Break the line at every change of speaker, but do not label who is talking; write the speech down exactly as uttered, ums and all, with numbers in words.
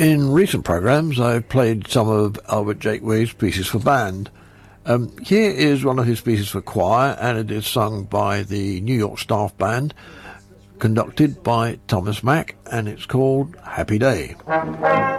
In recent programmes, I've played some of Albert Jakeways' pieces for band. Um, here is one of his pieces for choir, and it is sung by the New York Staff Band, conducted by Thomas Mack, and it's called Happy Day.